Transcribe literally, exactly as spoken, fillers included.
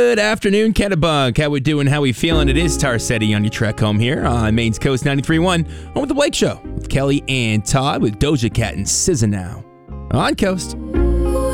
Good afternoon, Kennebunk. How we doing? How we feeling? It is Tar City on your trek home here on Maine's Coast ninety-three point one. Home with the Blake Show with Kelly and Todd with Doja Cat and S Z A now on Coast.